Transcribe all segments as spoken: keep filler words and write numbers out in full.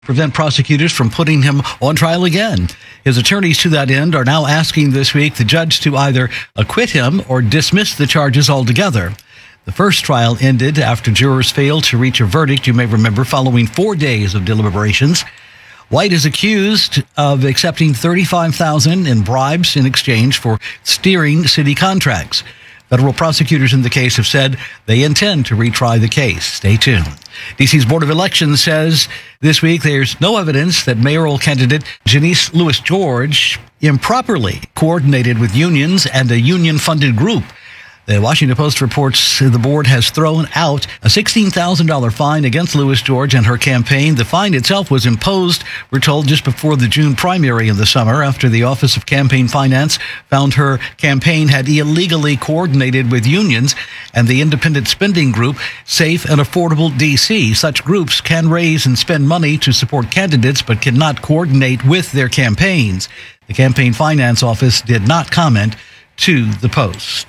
prevent prosecutors from putting him on trial again. His attorneys to that end are now asking this week the judge to either acquit him or dismiss the charges altogether. The first trial ended after jurors failed to reach a verdict, you may remember, following four days of deliberations. White is accused of accepting thirty-five thousand dollars in bribes in exchange for steering city contracts. Federal prosecutors in the case have said they intend to retry the case. Stay tuned. D C's Board of Elections says this week there's no evidence that mayoral candidate Janice Lewis George improperly coordinated with unions and a union-funded group. The Washington Post reports the board has thrown out a sixteen thousand dollars fine against Lewis George and her campaign. The fine itself was imposed, we're told, just before the June primary in the summer after the Office of Campaign Finance found her campaign had illegally coordinated with unions and the independent spending group Safe and Affordable D C. Such groups can raise and spend money to support candidates but cannot coordinate with their campaigns. The Campaign Finance Office did not comment to the Post.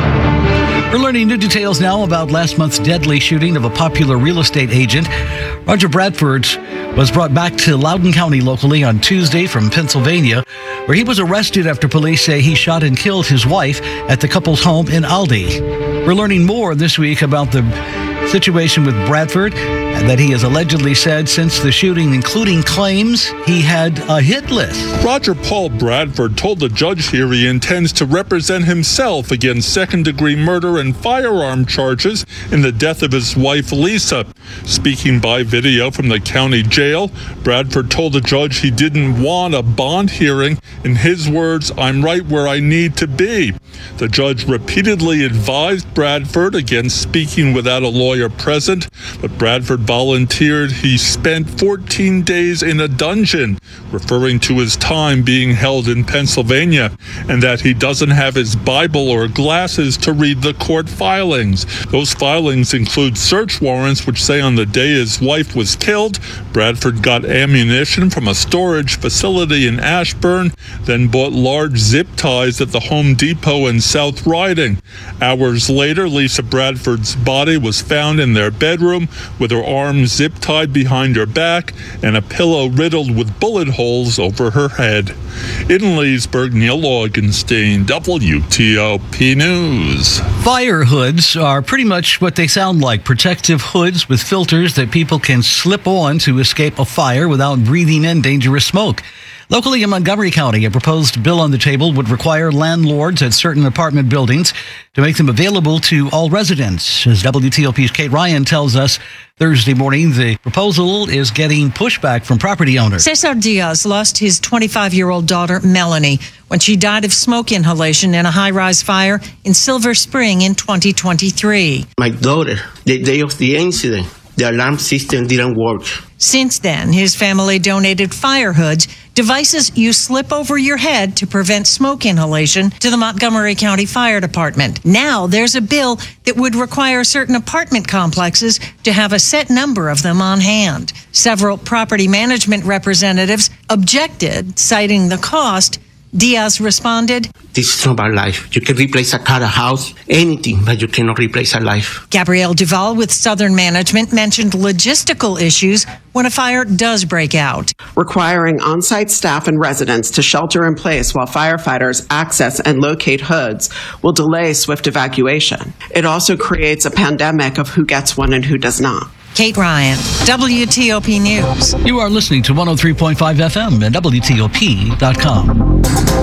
We're learning new details now about last month's deadly shooting of a popular real estate agent. Roger Bradford was brought back to Loudoun County locally on Tuesday from Pennsylvania, where he was arrested after police say he shot and killed his wife at the couple's home in Aldie. We're learning more this week about the situation with Bradford and that he has allegedly said since the shooting, including claims he had a hit list. Roger Paul Bradford told the judge here he intends to represent himself against second-degree murder and firearm charges in the death of his wife, Lisa. Speaking by video from the county jail, Bradford told the judge he didn't want a bond hearing. In his words, "I'm right where I need to be." The judge repeatedly advised Bradford against speaking without a lawyer present, but Bradford volunteered he spent fourteen days in a dungeon, referring to his time being held in Pennsylvania, and that he doesn't have his Bible or glasses to read the court filings. Those filings include search warrants which say on the day his wife was killed, Bradford got ammunition from a storage facility in Ashburn, then bought large zip ties at the Home Depot in South Riding. Hours later, Lisa Bradford's body was found in their bedroom with her arms zip-tied behind her back and a pillow riddled with bullet holes over her head. In Leesburg, Neil Augenstein, W T O P News. Fire hoods are pretty much what they sound like, protective hoods with filters that people can slip on to escape a fire without breathing in dangerous smoke. Locally in Montgomery County, a proposed bill on the table would require landlords at certain apartment buildings to make them available to all residents. As W T O P's Kate Ryan tells us Thursday morning, the proposal is getting pushback from property owners. Cesar Diaz lost his twenty-five-year-old daughter, Melanie, when she died of smoke inhalation in a high-rise fire in Silver Spring in twenty twenty-three. My daughter, the day of the incident, the alarm system didn't work. Since then, his family donated fire hoods, devices you slip over your head to prevent smoke inhalation, to the Montgomery County Fire Department. Now there's a bill that would require certain apartment complexes to have a set number of them on hand. Several property management representatives objected, citing the cost. Diaz responded, "This is not our life. You can replace a car, a house, anything, but you cannot replace a life." Gabrielle Duval with Southern Management mentioned logistical issues when a fire does break out. Requiring on-site staff and residents to shelter in place while firefighters access and locate hoods will delay swift evacuation. It also creates a pandemic of who gets one and who does not. Kate Ryan, W T O P News. You are listening to one oh three point five F M and W T O P dot com.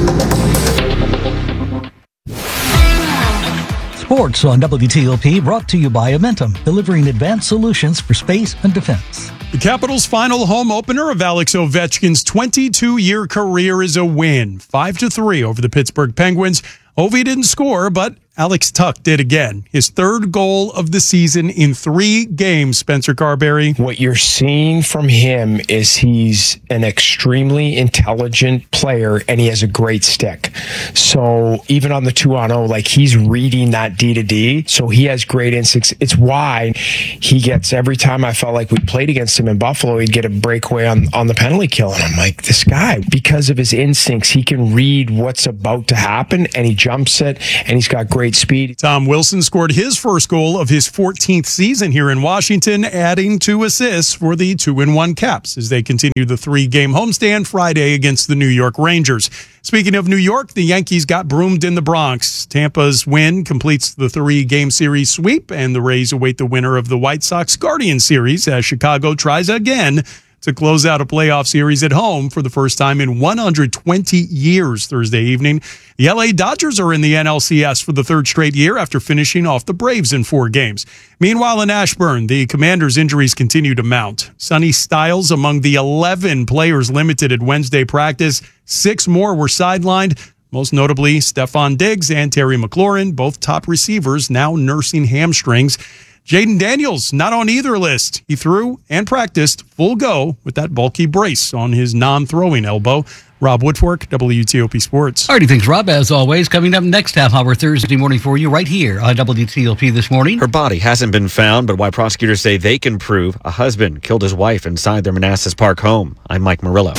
Sports on W T O P brought to you by Amentum, delivering advanced solutions for space and defense. The Capitals' final home opener of Alex Ovechkin's twenty-two-year career is a win, five to three over the Pittsburgh Penguins. Ovi didn't score, but Alex Tuch did again. His third goal of the season in three games, Spencer Carberry. What you're seeing from him is he's an extremely intelligent player, and he has a great stick. So even on the two on oh, like he's reading that D to D, so he has great instincts. It's why he gets, every time I felt like we played against him in Buffalo, he'd get a breakaway on, on the penalty kill. And I'm like, this guy, because of his instincts, he can read what's about to happen, and he jumps it, and he's got great speed. Tom Wilson scored his first goal of his fourteenth season here in Washington, adding two assists for the two and one Caps as they continue the three-game homestand Friday against the New York Rangers. Speaking of New York, the Yankees got broomed in the Bronx. Tampa's win completes the three-game series sweep, and the Rays await the winner of the White Sox-Guardians series as Chicago tries again to close out a playoff series at home for the first time in one hundred twenty years Thursday evening. The L A Dodgers are in the N L C S for the third straight year after finishing off the Braves in four games. Meanwhile, in Ashburn, the Commanders' injuries continue to mount. Sonny Styles among the eleven players limited at Wednesday practice. Six more were sidelined, most notably Stephon Diggs and Terry McLaurin, both top receivers now nursing hamstrings. Jaden Daniels, not on either list. He threw and practiced full go with that bulky brace on his non-throwing elbow. Rob Woodfork, W T O P Sports. All righty, thanks, Rob. As always, coming up next half hour Thursday morning for you right here on W T O P This Morning. Her body hasn't been found, but why prosecutors say they can prove a husband killed his wife inside their Manassas Park home. I'm Mike Murillo.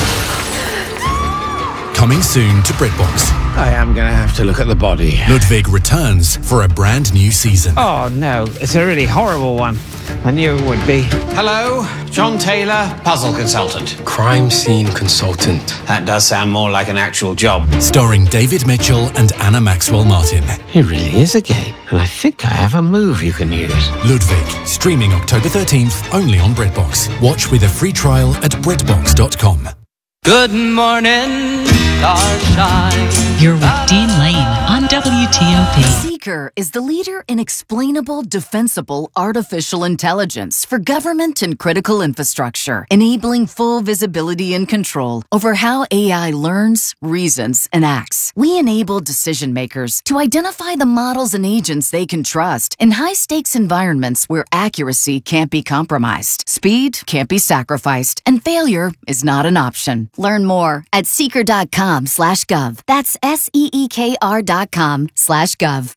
Coming soon to BritBox. I am going to have to look at the body. Ludwig returns for a brand new season. Oh, no. It's a really horrible one. I knew it would be. Hello, John Taylor, puzzle consultant. Crime scene consultant. That does sound more like an actual job. Starring David Mitchell and Anna Maxwell Martin. It really is a game, and I think I have a move you can use. Ludwig, streaming October thirteenth, only on BritBox. Watch with a free trial at Britbox dot com. Good morning, starshine. You're with Dean Lane on W T O P. Seeker is the leader in explainable, defensible artificial intelligence for government and critical infrastructure, enabling full visibility and control over how A I learns, reasons, and acts. We enable decision makers to identify the models and agents they can trust in high-stakes environments where accuracy can't be compromised, speed can't be sacrificed, and failure is not an option. Learn more at seeker.com slash gov. That's S-E-E-K-R dot com slash gov.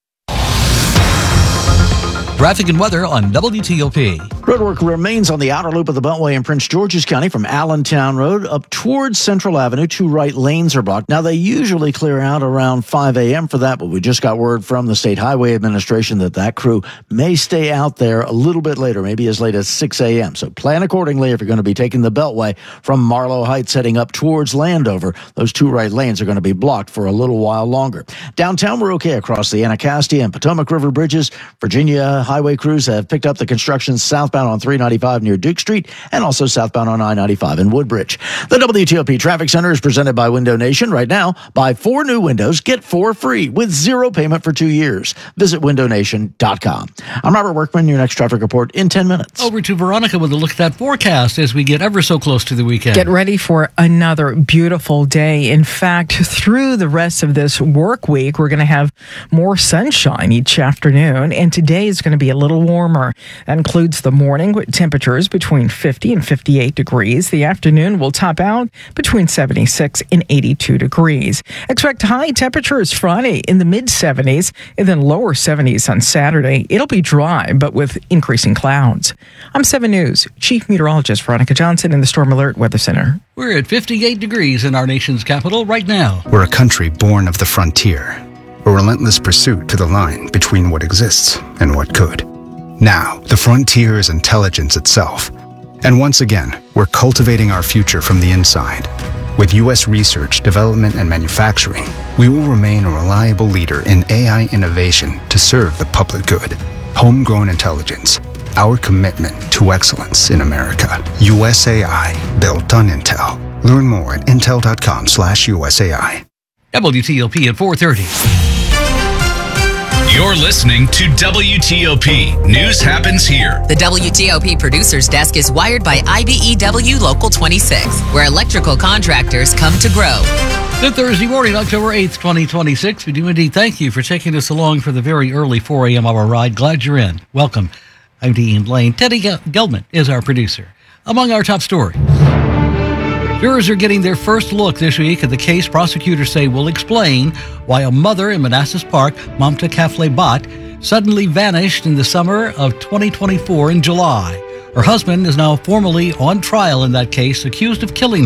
Traffic and weather on W T O P. Roadwork remains on the outer loop of the Beltway in Prince George's County from Allentown Road up towards Central Avenue. Two right lanes are blocked. Now, they usually clear out around five a.m. for that, but we just got word from the State Highway Administration that that crew may stay out there a little bit later, maybe as late as six a.m. So plan accordingly if you're going to be taking the Beltway from Marlow Heights heading up towards Landover. Those two right lanes are going to be blocked for a little while longer. Downtown, we're okay across the Anacostia and Potomac River bridges. Virginia highway crews have picked up the construction southbound on three ninety-five near Duke Street and also southbound on I ninety-five in Woodbridge. The W T O P Traffic Center is presented by Window Nation. Right now, buy four new windows, get four free with zero payment for two years. Visit window nation dot com. I'm Robert Workman, your next traffic report in ten minutes. Over to Veronica with a look at that forecast as we get ever so close to the weekend. Get ready for another beautiful day. In fact, through the rest of this work week, we're going to have more sunshine each afternoon, and today is going to be a little warmer. That includes the morning with temperatures between fifty and fifty-eight degrees. The afternoon will top out between seventy-six and eighty-two degrees. Expect high temperatures Friday in the mid seventies and then lower seventies on Saturday. It'll be dry, but with increasing clouds. I'm seven News Chief Meteorologist Veronica Johnson in the Storm Alert Weather Center. We're at fifty-eight degrees in our nation's capital right now. We're a country born of the frontier, a relentless pursuit to the line between what exists and what could. Now, the frontier is intelligence itself. And once again, we're cultivating our future from the inside. With U S research, development, and manufacturing, we will remain a reliable leader in A I innovation to serve the public good. Homegrown intelligence, our commitment to excellence in America. U S A I, built on Intel. Learn more at intel.com slash USAI. W T O P at four thirty. You're listening to W T O P. News happens here. The W T O P producer's desk is wired by I B E W Local twenty-six, where electrical contractors come to grow. Good Thursday morning, October eighth, twenty twenty-six. We do indeed thank you for taking us along for the very early four a.m. hour ride. Glad you're in. Welcome. I'm Dean Lane. Teddy Gelman is our producer. Among our top stories, jurors are getting their first look this week at the case prosecutors say will explain why a mother in Manassas Park, Mamta Kafle-Bat, suddenly vanished in the summer of twenty twenty-four in July. Her husband is now formally on trial in that case, accused of killing her.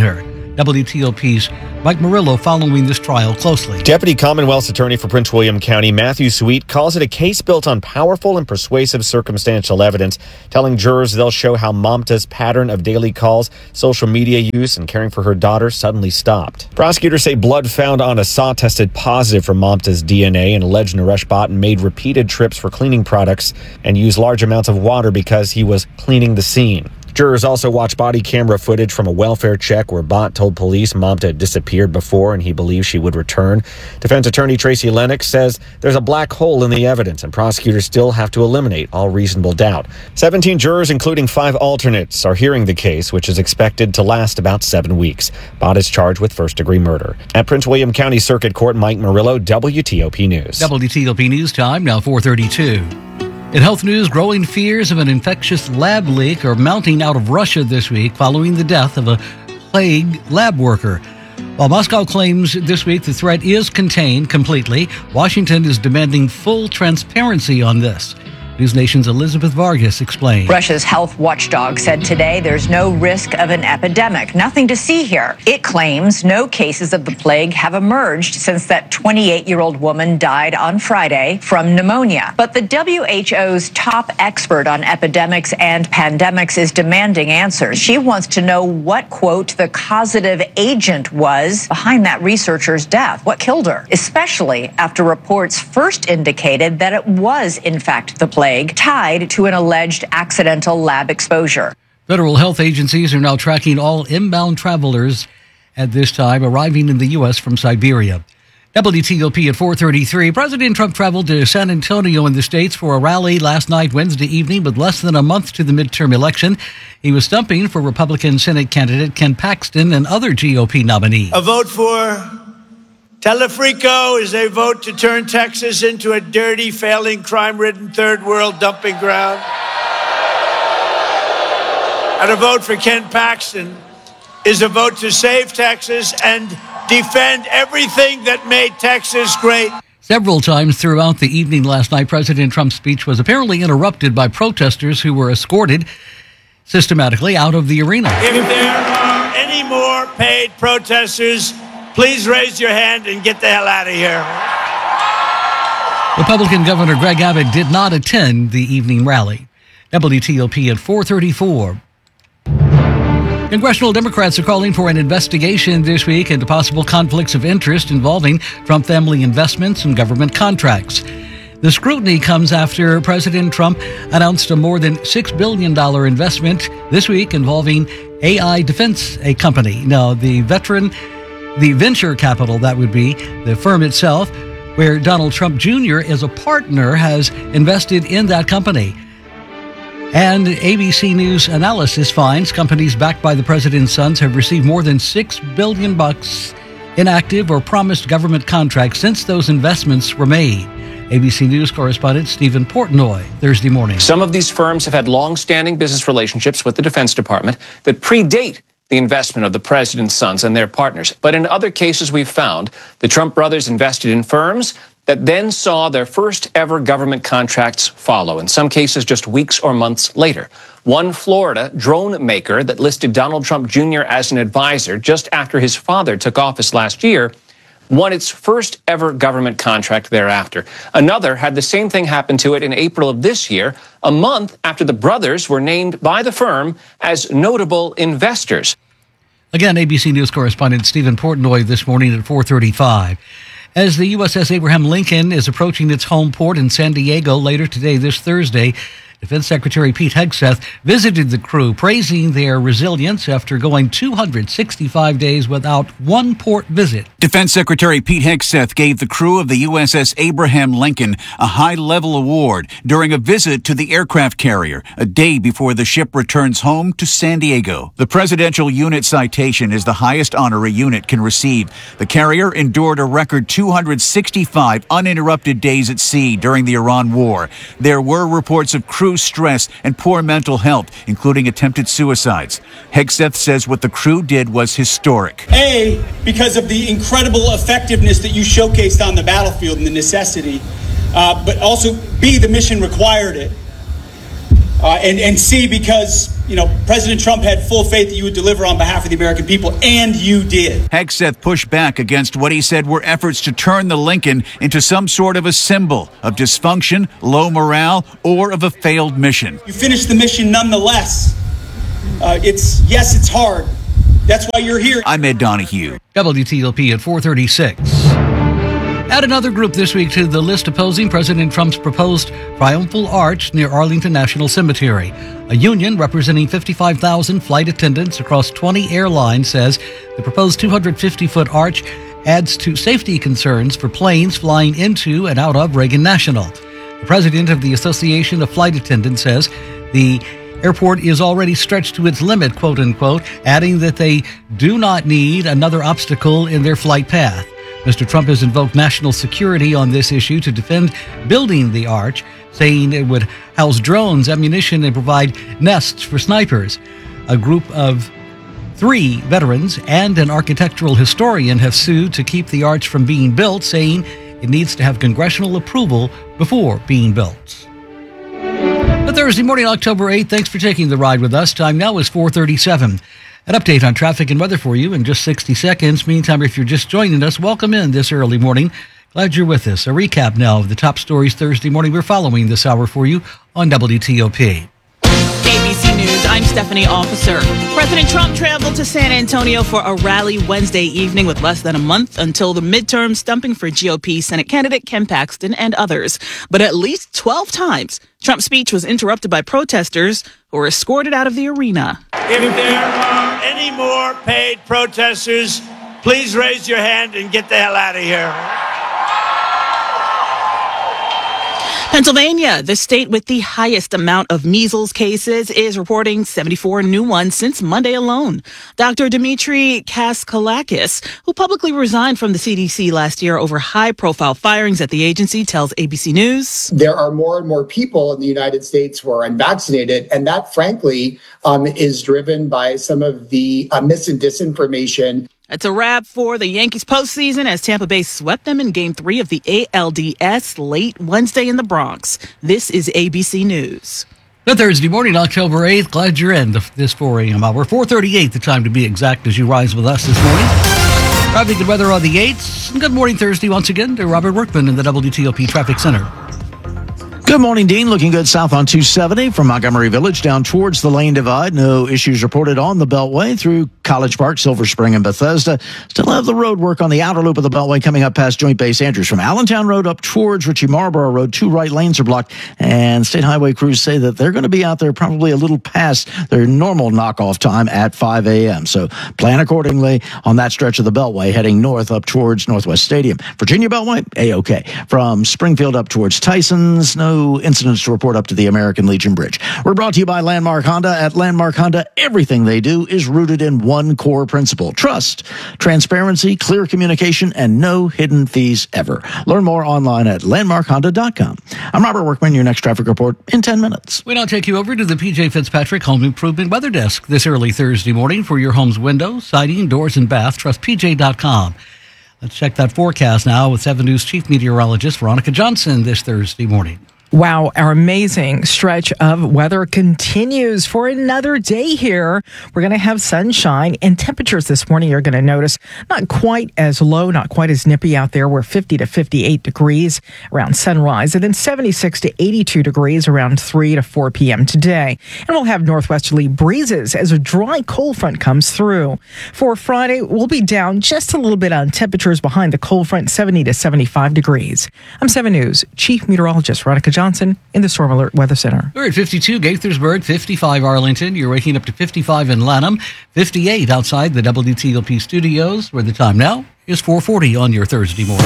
W T O P's Mike Murillo following this trial closely. Deputy Commonwealth's Attorney for Prince William County, Matthew Sweet, calls it a case built on powerful and persuasive circumstantial evidence, telling jurors they'll show how Mamta's pattern of daily calls, social media use, and caring for her daughter suddenly stopped. Prosecutors say blood found on a saw tested positive for Mamta's D N A, and alleged Naresh Bhatt made repeated trips for cleaning products and used large amounts of water because he was cleaning the scene. Jurors also watched body camera footage from a welfare check where Bhatt told police Mamta had disappeared before and he believed she would return. Defense attorney Tracy Lennox says there's a black hole in the evidence and prosecutors still have to eliminate all reasonable doubt. seventeen jurors, including five alternates, are hearing the case, which is expected to last about seven weeks. Bhatt is charged with first-degree murder. At Prince William County Circuit Court, Mike Murillo, W T O P News. W T O P News time, now four thirty-two. In health news, growing fears of an infectious lab leak are mounting out of Russia this week following the death of a plague lab worker. While Moscow claims this week the threat is contained completely, Washington is demanding full transparency on this. News Nation's Elizabeth Vargas explained. Russia's health watchdog said today there's no risk of an epidemic. Nothing to see here. It claims no cases of the plague have emerged since that twenty-eight-year-old woman died on Friday from pneumonia. But the W H O's top expert on epidemics and pandemics is demanding answers. She wants to know what, quote, the causative agent was behind that researcher's death. What killed her? Especially after reports first indicated that it was, in fact, the plague tied to an alleged accidental lab exposure. Federal health agencies are now tracking all inbound travelers at this time arriving in the U S from Siberia. W T O P at four thirty-three. President Trump traveled to San Antonio in the States for a rally last night, Wednesday evening, with less than a month to the midterm election. He was stumping for Republican Senate candidate Ken Paxton and other G O P nominees. A vote for Telefrico is a vote to turn Texas into a dirty, failing, crime-ridden third world dumping ground. And a vote for Ken Paxton is a vote to save Texas and defend everything that made Texas great. Several times throughout the evening last night, President Trump's speech was apparently interrupted by protesters who were escorted systematically out of the arena. If there are any more paid protesters, please raise your hand and get the hell out of here. Republican Governor Greg Abbott did not attend the evening rally. W T O P at four thirty-four. Congressional Democrats are calling for an investigation this week into possible conflicts of interest involving Trump family investments and government contracts. The scrutiny comes after President Trump announced a more than six billion dollars investment this week involving A I Defense, a company. Now, the veteran The venture capital, that would be the firm itself, where Donald Trump Junior is a partner, has invested in that company. And A B C News analysis finds companies backed by the president's sons have received more than six billion bucks in active or promised government contracts since those investments were made. A B C News correspondent Stephen Portnoy, Thursday morning. Some of these firms have had long-standing business relationships with the Defense Department that predate the investment of the president's sons and their partners. But in other cases we've found, the Trump brothers invested in firms that then saw their first ever government contracts follow, in some cases just weeks or months later. One Florida drone maker that listed Donald Trump Junior as an advisor just after his father took office last year won its first ever government contract thereafter. Another had the same thing happen to it in April of this year, a month after the brothers were named by the firm as notable investors. Again, A B C News correspondent Stephen Portnoy this morning at four thirty-five. As the U S S Abraham Lincoln is approaching its home port in San Diego later today, this Thursday, Defense Secretary Pete Hegseth visited the crew, praising their resilience after going two hundred sixty-five days without one port visit. Defense Secretary Pete Hegseth gave the crew of the U S S Abraham Lincoln a high-level award during a visit to the aircraft carrier, a day before the ship returns home to San Diego. The Presidential Unit Citation is the highest honor a unit can receive. The carrier endured a record two hundred sixty-five uninterrupted days at sea during the Iran War. There were reports of crew stress and poor mental health, including attempted suicides. Hegseth says what the crew did was historic. A, because of the incredible effectiveness that you showcased on the battlefield and the necessity, uh, but also B, the mission required it. Uh, and, and C, because you know, President Trump had full faith that you would deliver on behalf of the American people, and you did. Hegseth pushed back against what he said were efforts to turn the Lincoln into some sort of a symbol of dysfunction, low morale, or of a failed mission. You finished the mission nonetheless. Uh, it's, yes, it's hard. That's why you're here. I'm Ed Donahue. W T O P at four thirty-six. Add another group this week to the list opposing President Trump's proposed triumphal arch near Arlington National Cemetery. A union representing fifty-five thousand flight attendants across twenty airlines says the proposed two hundred fifty foot arch adds to safety concerns for planes flying into and out of Reagan National. The president of the Association of Flight Attendants says the airport is already stretched to its limit, quote unquote, adding that they do not need another obstacle in their flight path. Mister Trump has invoked national security on this issue to defend building the arch, saying it would house drones, ammunition, and provide nests for snipers. A group of three veterans and an architectural historian have sued to keep the arch from being built, saying it needs to have congressional approval before being built. But Thursday morning, October eighth, thanks for taking the ride with us. Time now is four thirty-seven. An update on traffic and weather for you in just sixty seconds. Meantime, if you're just joining us, welcome in this early morning. Glad you're with us. A recap now of the top stories Thursday morning we're following this hour for you on W T O P. A B C News, I'm Stephanie Officer. President Trump traveled to San Antonio for a rally Wednesday evening with less than a month until the midterm, stumping for G O P Senate candidate Ken Paxton and others. But at least twelve times, Trump's speech was interrupted by protesters who were escorted out of the arena. If there are any more paid protesters, please raise your hand and get the hell out of here. Pennsylvania, the state with the highest amount of measles cases, is reporting seventy-four new ones since Monday alone. Doctor Dimitri Kaskalakis, who publicly resigned from the C D C last year over high-profile firings at the agency, tells A B C News. There are more and more people in the United States who are unvaccinated, and that, frankly, um, is driven by some of the uh, mis and disinformation. It's a wrap for the Yankees postseason as Tampa Bay swept them in Game three of the A L D S late Wednesday in the Bronx. This is A B C News. Good Thursday morning, October eighth. Glad you're in this four a.m. hour. four thirty-eight, the time to be exact, as you rise with us this morning. Traffic and weather on the eights. Good morning Thursday once again to Robert Workman in the W T O P Traffic Center. Good morning, Dean. Looking good south on two seventy from Montgomery Village down towards the Lane Divide. No issues reported on the Beltway through College Park, Silver Spring, and Bethesda. Still have the road work on the outer loop of the Beltway coming up past Joint Base Andrews. From Allentown Road up towards Ritchie Marlboro Road, two right lanes are blocked. And state highway crews say that they're going to be out there probably a little past their normal knockoff time at five a.m. So plan accordingly on that stretch of the Beltway heading north up towards Northwest Stadium. Virginia Beltway, A-OK. From Springfield up towards Tyson's, no incidents to report up to the American Legion Bridge. We're brought to you by Landmark Honda. At Landmark Honda, everything they do is rooted in one core principle: trust, transparency, clear communication, and no hidden fees ever. Learn more online at landmark honda dot com. I'm Robert Workman, your next traffic report in ten minutes. We now take you over to the P J Fitzpatrick Home Improvement Weather Desk this early Thursday morning for your home's windows, siding, doors, and bath. Trust P J dot com. Let's check that forecast now with seven News Chief Meteorologist Veronica Johnson this Thursday morning. Wow, our amazing stretch of weather continues for another day here. We're going to have sunshine, and temperatures this morning you're going to notice not quite as low, not quite as nippy out there. We're fifty to fifty-eight degrees around sunrise, and then seventy-six to eighty-two degrees around three to four p.m. today. And we'll have northwesterly breezes as a dry cold front comes through. For Friday, we'll be down just a little bit on temperatures behind the cold front, seventy to seventy-five degrees. I'm seven News Chief Meteorologist Veronica Johnson. Johnson in the Storm Alert Weather Center. We're at fifty-two Gaithersburg, fifty-five Arlington. You're waking up to fifty-five in Lanham, fifty-eight outside the W T O P studios, where the time now is four forty on your Thursday morning.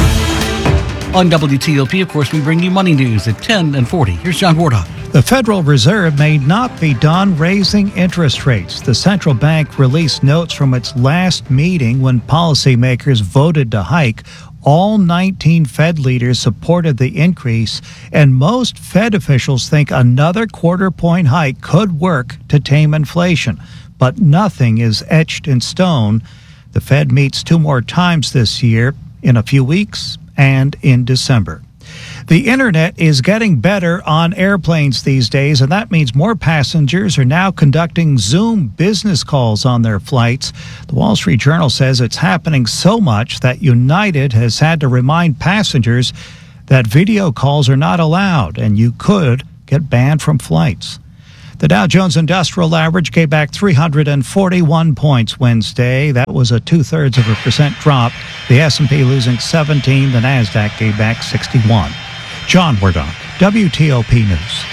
On W T O P, of course, we bring you money news at ten and forty. Here's John Wardock. The Federal Reserve may not be done raising interest rates. The central bank released notes from its last meeting when policymakers voted to hike. All nineteen Fed leaders supported the increase, and most Fed officials think another quarter-point hike could work to tame inflation. But nothing is etched in stone. The Fed meets two more times this year, in a few weeks and in December. The internet is getting better on airplanes these days, and that means more passengers are now conducting Zoom business calls on their flights. The Wall Street Journal says it's happening so much that United has had to remind passengers that video calls are not allowed, and you could get banned from flights. The Dow Jones Industrial Average gave back three hundred forty-one points Wednesday. That was a two-thirds of a percent drop. The S and P losing seventeen. The Nasdaq gave back sixty-one. John Wardock, W T O P News.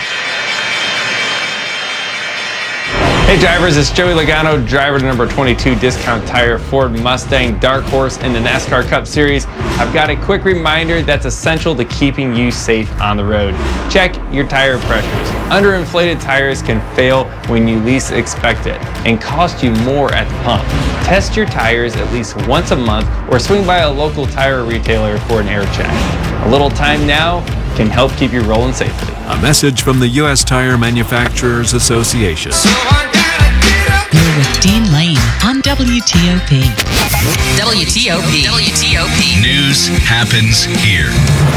Hey drivers, it's Joey Logano, driver to number twenty-two Discount Tire Ford Mustang Dark Horse in the NASCAR Cup Series. I've got a quick reminder that's essential to keeping you safe on the road. Check your tire pressures. Underinflated tires can fail when you least expect it and cost you more at the pump. Test your tires at least once a month or swing by a local tire retailer for an air check. A little time now can help keep you rolling safely. A message from the U S Tire Manufacturers Association. You're with Dean Lane on W T O P. W T O P. W T O P. News happens here.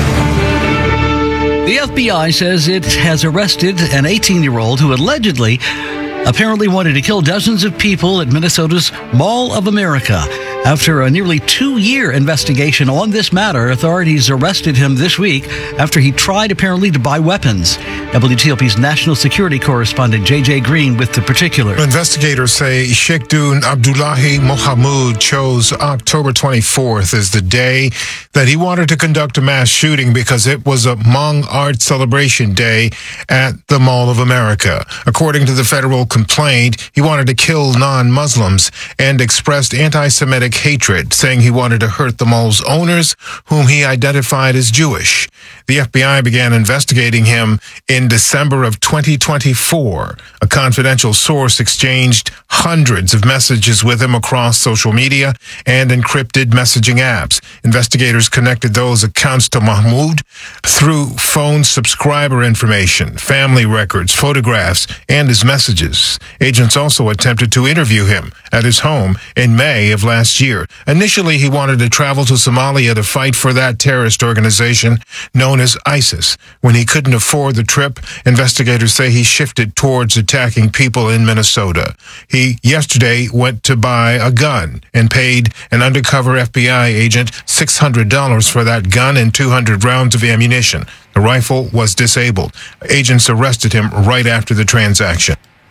The F B I says it has arrested an eighteen-year-old who allegedly apparently wanted to kill dozens of people at Minnesota's Mall of America. After a nearly two-year investigation on this matter, authorities arrested him this week after he tried apparently to buy weapons. W T O P's national security correspondent J J Green with the particulars. Investigators say Sheikhdun Abdullahi Mohamud chose October twenty-fourth as the day that he wanted to conduct a mass shooting because it was a Hmong art celebration day at the Mall of America. According to the federal complaint, he wanted to kill non-Muslims and expressed anti-Semitic hatred, saying he wanted to hurt the mall's owners, whom he identified as Jewish. The F B I began investigating him in December of twenty twenty-four. A confidential source exchanged hundreds of messages with him across social media and encrypted messaging apps. Investigators connected those accounts to Mahmoud through phone subscriber information, family records, photographs, and his messages. Agents also attempted to interview him at his home in May of last year. Initially, he wanted to travel to Somalia to fight for that terrorist organization known as ISIS. When he couldn't afford the trip, investigators say he shifted towards attacking people in Minnesota. He yesterday went to buy a gun and paid an undercover F B I agent six hundred dollars for that gun and two hundred rounds of ammunition. The rifle was disabled. Agents arrested him right after the transaction.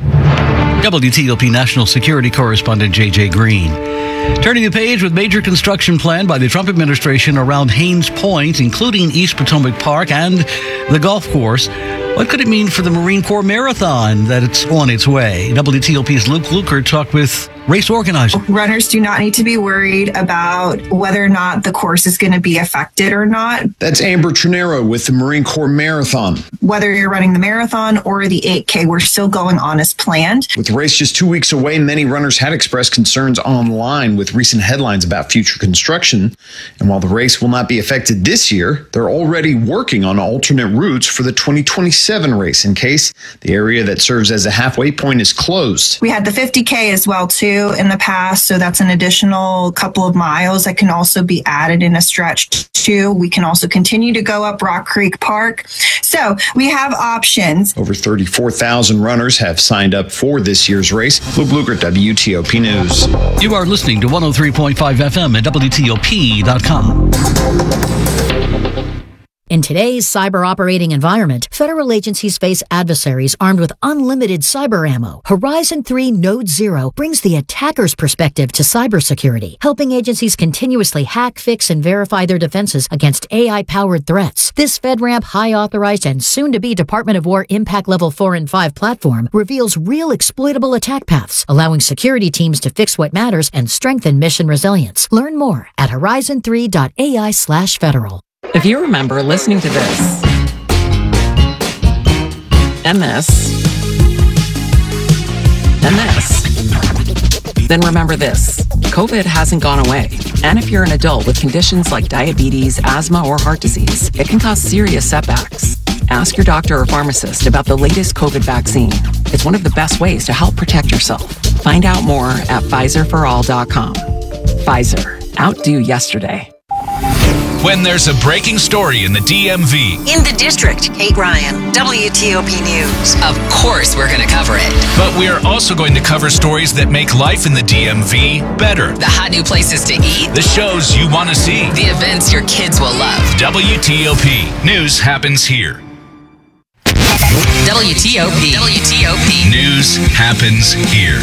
W T O P national security correspondent J J Green. Turning the page with major construction planned by the Trump administration around Haines Point, including East Potomac Park and the golf course. What could it mean for the Marine Corps Marathon that it's on its way? W T O P's Luke Luker talked with race organizers. Runners do not need to be worried about whether or not the course is going to be affected or not. That's Amber Trinero with the Marine Corps Marathon. Whether you're running the marathon or the eight K, we're still going on as planned. With the race just two weeks away, many runners had expressed concerns online with recent headlines about future construction. And while the race will not be affected this year, they're already working on alternate routes for the twenty twenty-seven race in case the area that serves as a halfway point is closed. We had the fifty K as well, too, in the past. So that's an additional couple of miles that can also be added in a stretch, too. We can also continue to go up Rock Creek Park. So we have options. Over thirty-four thousand runners have signed up for this year's race. Luke Luker, W T O P News. You are listening to one oh three point five F M at W T O P dot com. In today's cyber operating environment, federal agencies face adversaries armed with unlimited cyber ammo. Horizon three Node Zero brings the attacker's perspective to cybersecurity, helping agencies continuously hack, fix, and verify their defenses against A I-powered threats. This FedRAMP high-authorized and soon-to-be Department of War Impact Level four and five platform reveals real exploitable attack paths, allowing security teams to fix what matters and strengthen mission resilience. Learn more at horizon three dot A I slash federal. If you remember listening to this, and this, and this, then remember this. COVID hasn't gone away. And if you're an adult with conditions like diabetes, asthma, or heart disease, it can cause serious setbacks. Ask your doctor or pharmacist about the latest COVID vaccine. It's one of the best ways to help protect yourself. Find out more at Pfizer for all dot com. Pfizer. Outdo yesterday. when there's a breaking story in the D M V. In the district, Kate Ryan, W T O P News. Of course we're going to cover it. But we are also going to cover stories that make life in the D M V better. The hot new places to eat. The shows you want to see. The events your kids will love. W T O P. News happens here. W T O P. W T O P. News happens here.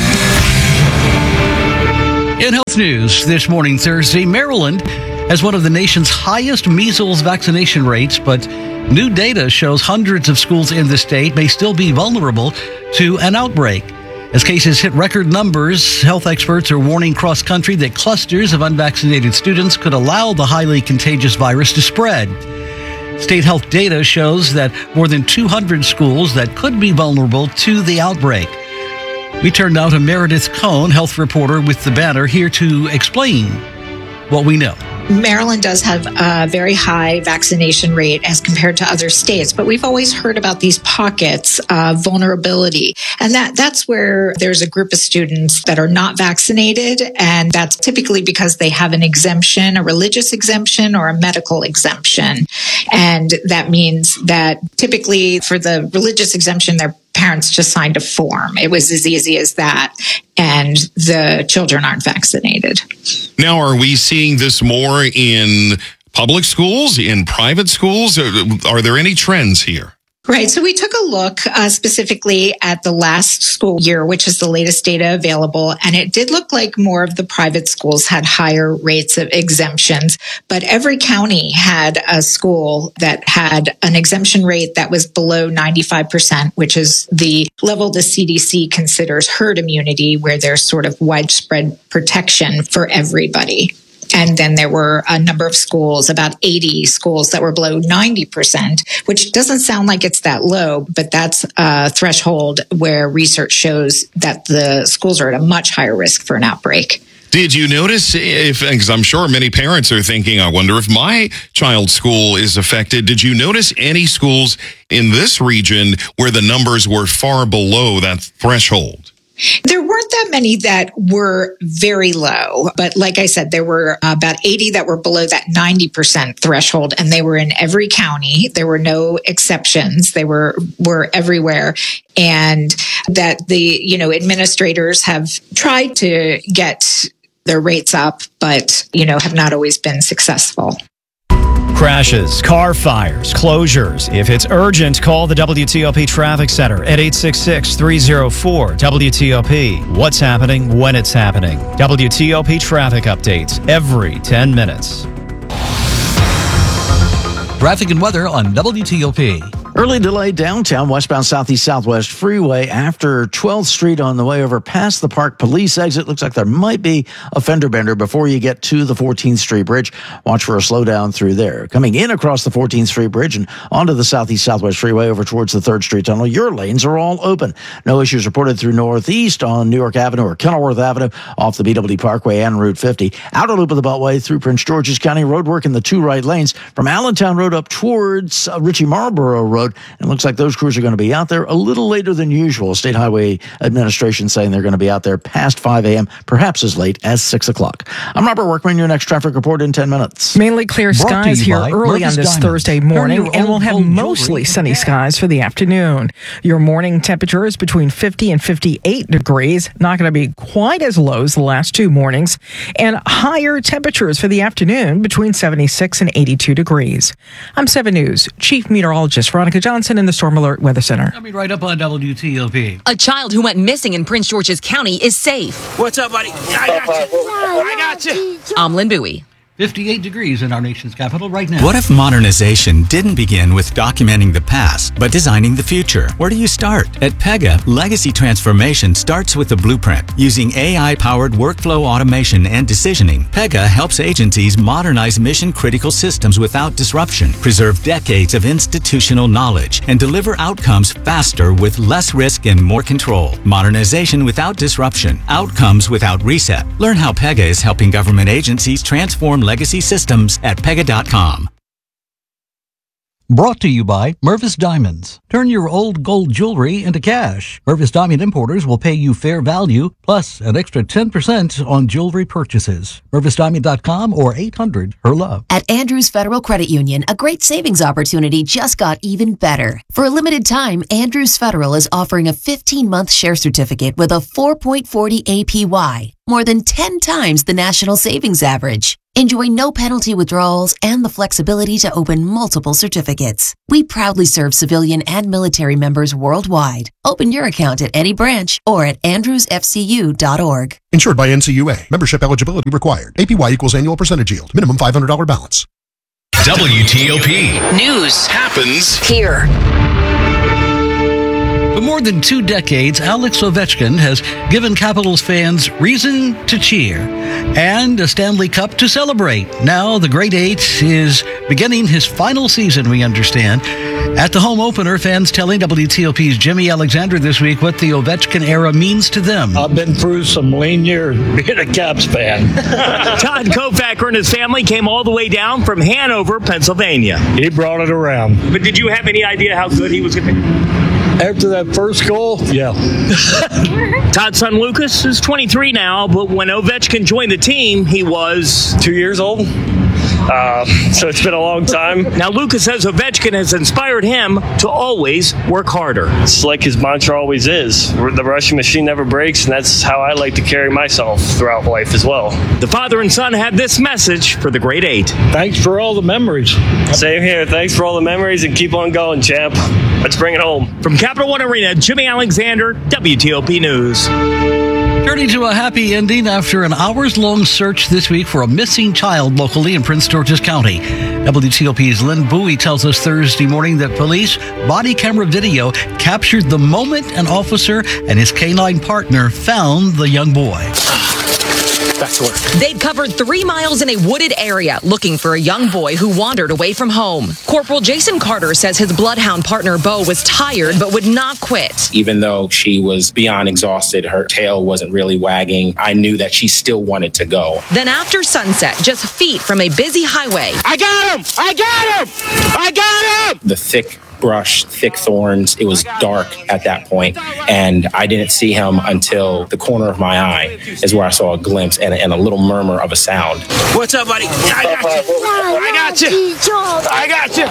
In health news this morning, Thursday, Maryland has one of the nation's highest measles vaccination rates, but new data shows hundreds of schools in the state may still be vulnerable to an outbreak. As cases hit record numbers, health experts are warning cross-country that clusters of unvaccinated students could allow the highly contagious virus to spread. State health data shows that more than two hundred schools that could be vulnerable to the outbreak. We turn now to Meredith Cohn, health reporter with The Banner, here to explain what we know. Maryland does have a very high vaccination rate as compared to other states, but we've always heard about these pockets of vulnerability. And that, that's where there's a group of students that are not vaccinated, and that's typically because they have an exemption, a religious exemption or a medical exemption. And that means that typically for the religious exemption, their parents just signed a form. It was as easy as that. And the children aren't vaccinated. Now, are we seeing this more in public schools, in private schools? Are there any trends here? Right. So we took a look uh, specifically at the last school year, which is the latest data available. And it did look like more of the private schools had higher rates of exemptions. But every county had a school that had an exemption rate that was below ninety-five percent, which is the level the C D C considers herd immunity, where there's sort of widespread protection for everybody. And then there were a number of schools, about eighty schools that were below ninety percent, which doesn't sound like it's that low, but that's a threshold where research shows that the schools are at a much higher risk for an outbreak. Did you notice if, because I'm sure many parents are thinking, I wonder if my child's school is affected. Did you notice any schools in this region where the numbers were far below that threshold? There weren't that many that were very low, but like I said, there were about eighty that were below that ninety percent threshold, and they were in every county. There were no exceptions. They were, were everywhere. And that the, you know, administrators have tried to get their rates up, but, you know, have not always been successful. Crashes, car fires, closures. If it's urgent, call the W T O P Traffic Center at eight six six, three oh four, W T O P. What's happening when it's happening? W T O P traffic updates every ten minutes. Traffic and weather on W T O P. Early delay downtown, westbound Southeast Southwest Freeway after twelfth Street on the way over past the Park Police exit. Looks like there might be a fender bender before you get to the fourteenth Street Bridge. Watch for a slowdown through there. Coming in across the fourteenth Street Bridge and onto the Southeast Southwest Freeway over towards the third Street Tunnel, your lanes are all open. No issues reported through Northeast on New York Avenue or Kenilworth Avenue off the B W D Parkway and Route fifty. Outer loop of the Beltway through Prince George's County. Road work in the two right lanes from Allentown Road up towards uh, Ritchie Marlboro Road. It looks like those crews are going to be out there a little later than usual. State Highway Administration saying they're going to be out there past five a.m., perhaps as late as six o'clock. I'm Robert Workman, your next traffic report in ten minutes. Mainly clear skies here early Murphy's on this Diamonds. Thursday morning, and we'll have mostly sunny skies for the afternoon. Your morning temperature is between fifty and fifty-eight degrees. Not going to be quite as low as the last two mornings. And higher temperatures for the afternoon between seventy-six and eighty-two degrees. I'm seven News Chief Meteorologist Veronica Johnson in the Storm Alert Weather Center. I'll be right up on W T O P. A child who went missing in Prince George's County is safe. What's up, buddy? I got you. I got you. I'm Lynn Bowie. fifty-eight degrees in our nation's capital right now. What if modernization didn't begin with documenting the past, but designing the future? Where do you start? At Pega, legacy transformation starts with the blueprint. Using A I-powered workflow automation and decisioning, Pega helps agencies modernize mission-critical systems without disruption, preserve decades of institutional knowledge, and deliver outcomes faster with less risk and more control. Modernization without disruption. Outcomes without reset. Learn how Pega is helping government agencies transform legacy systems at pega dot com. Brought to you by Mervis Diamonds. Turn your old gold jewelry into cash. Mervis Diamond Importers will pay you fair value plus an extra ten percent on jewelry purchases. Mervis Diamond dot com or eight hundred her love. At Andrews Federal Credit Union, a great savings opportunity just got even better. For a limited time, Andrews Federal is offering a fifteen-month share certificate with a four point four zero A P Y, more than ten times the national savings average. Enjoy no penalty withdrawals and the flexibility to open multiple certificates. We proudly serve civilian and military members worldwide. Open your account at any branch or at andrews f c u dot org. Insured by N C U A. Membership eligibility required. A P Y equals annual percentage yield. Minimum five hundred dollars balance. W T O P. News happens here. For more than two decades, Alex Ovechkin has given Capitals fans reason to cheer and a Stanley Cup to celebrate. Now the Great Eight is beginning his final season, we understand. At the home opener, fans telling W T O P's Jimmy Alexander this week what the Ovechkin era means to them. I've been through some lean years being a Caps fan. Todd Kofacker and his family came all the way down from Hanover, Pennsylvania. He brought it around. But did you have any idea how good he was going to be? After that first goal, yeah. Todd's son Lucas is twenty-three now, but when Ovechkin joined the team, he was two years old. Uh, so it's been a long time. Now, Lucas says Ovechkin has inspired him to always work harder. It's like his mantra always is. The Russian machine never breaks, and that's how I like to carry myself throughout life as well. The father and son had this message for the Great Eight. Thanks for all the memories. Same here. Thanks for all the memories, and keep on going, champ. Let's bring it home. From Capital One Arena, Jimmy Alexander, W T O P News. Turning to a happy ending after an hours-long search this week for a missing child locally in Prince George's County. W T O P's Lynn Bowie tells us Thursday morning that police body camera video captured the moment an officer and his canine partner found the young boy. Back to work. They'd covered three miles in a wooded area looking for a young boy who wandered away from home. Corporal Jason Carter says his bloodhound partner, Bo, was tired but would not quit. Even though she was beyond exhausted, her tail wasn't really wagging, I knew that she still wanted to go. Then after sunset, just feet from a busy highway. I got him! I got him! I got him! The thick brush, thick thorns. It was dark at that point, and I didn't see him until the corner of my eye is where I saw a glimpse and, and a little murmur of a sound. What's up, buddy? I got you. I got you.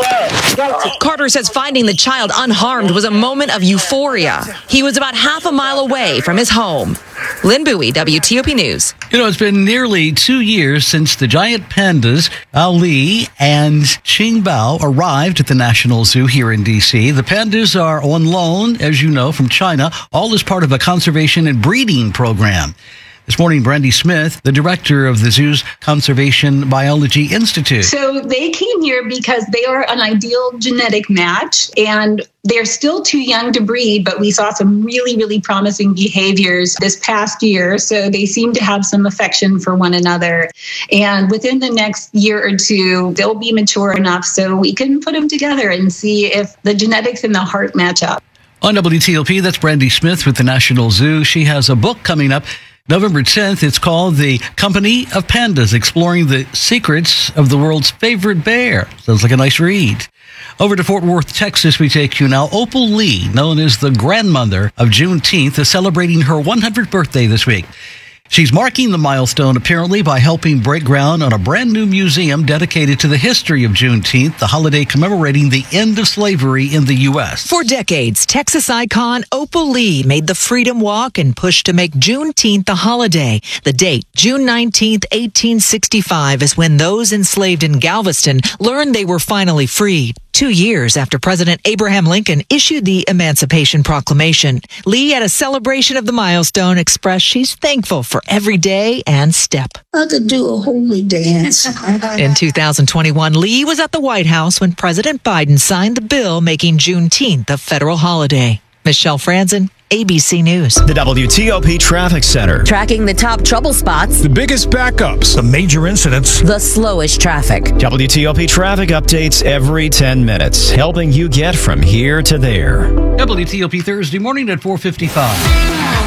I got you. Carter says finding the child unharmed was a moment of euphoria. He was about half a mile away from his home. Lynn Bowie, W T O P News. You know, it's been nearly two years since the giant pandas, Ali and Qingbao, arrived at the National Zoo here in D C. The pandas are on loan, as you know, from China, all as part of a conservation and breeding program. This morning, Brandy Smith, the director of the zoo's Conservation Biology Institute. So they came here because they are an ideal genetic match, and they're still too young to breed, but we saw some really, really promising behaviors this past year. So they seem to have some affection for one another. And within the next year or two, they'll be mature enough so we can put them together and see if the genetics and the heart match up. On W T O P, that's Brandy Smith with the National Zoo. She has a book coming up November tenth. It's called The Company of Pandas, exploring the secrets of the world's favorite bear. Sounds like a nice read. Over to Fort Worth, Texas, we take you now. Opal Lee, known as the grandmother of Juneteenth, is celebrating her one hundredth birthday this week. She's marking the milestone, apparently, by helping break ground on a brand new museum dedicated to the history of Juneteenth, the holiday commemorating the end of slavery in the U S. For decades, Texas icon Opal Lee made the Freedom Walk and pushed to make Juneteenth a holiday. The date, June nineteenth, eighteen sixty-five, is when those enslaved in Galveston learned they were finally freed. Two years after President Abraham Lincoln issued the Emancipation Proclamation, Lee, at a celebration of the milestone, expressed she's thankful for every day and step. I could do a holy dance. In two thousand twenty-one, Lee was at the White House when President Biden signed the bill making Juneteenth a federal holiday. Michelle Franzen, A B C News. The W T O P Traffic Center. Tracking the top trouble spots. The biggest backups. The major incidents. The slowest traffic. W T O P traffic updates every ten minutes, helping you get from here to there. W T O P Thursday morning at four fifty-five.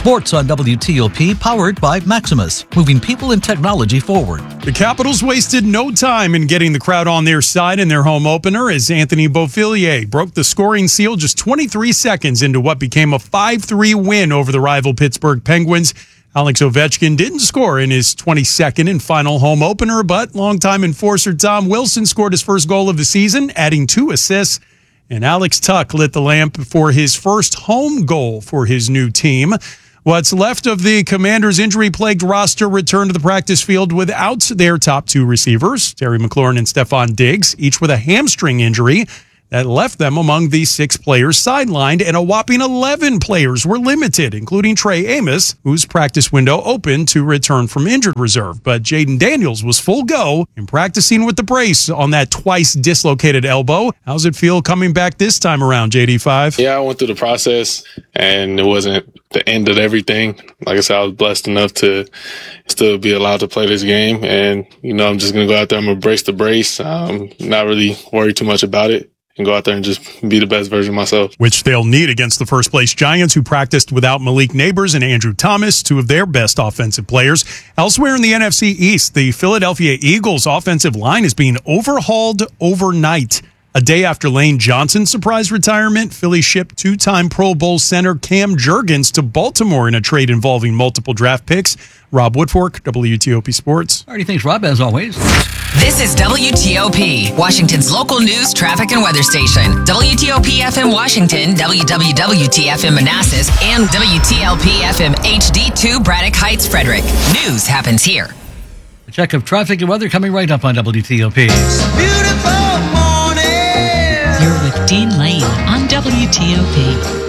Sports on W T O P, powered by Maximus, moving people and technology forward. The Capitals wasted no time in getting the crowd on their side in their home opener as Anthony Beauvillier broke the scoring seal just twenty-three seconds into what became a five three win over the rival Pittsburgh Penguins. Alex Ovechkin didn't score in his twenty-second and final home opener, but longtime enforcer Tom Wilson scored his first goal of the season, adding two assists. And Alex Tuch lit the lamp for his first home goal for his new team. What's left of the Commanders' injury-plagued roster returned to the practice field without their top two receivers, Terry McLaurin and Stephon Diggs, each with a hamstring injury that left them among the six players sidelined, and a whopping eleven players were limited, including Trey Amos, whose practice window opened to return from injured reserve. But Jaden Daniels was full go in practicing with the brace on that twice dislocated elbow. How's it feel coming back this time around, J D five? Yeah, I went through the process, and it wasn't the end of everything. Like I said, I was blessed enough to still be allowed to play this game, and, you know, I'm just going to go out there, I'm going to brace the brace, um, not really worry too much about it, and go out there and just be the best version of myself. Which they'll need against the first-place Giants, who practiced without Malik Neighbors and Andrew Thomas, two of their best offensive players. Elsewhere in the N F C East, the Philadelphia Eagles' offensive line is being overhauled overnight. A day after Lane Johnson's surprise retirement, Philly shipped two-time Pro Bowl center Cam Jurgens to Baltimore in a trade involving multiple draft picks. Rob Woodfork, W T O P Sports. All right, thanks, Rob, as always. This is W T O P, Washington's local news, traffic, and weather station. W T O P F M Washington, W W W T F M Manassas, and W T L P F M H D two Braddock Heights, Frederick. News happens here. A check of traffic and weather coming right up on W T O P. Beautiful morning. You're with Dean Lane on W T O P.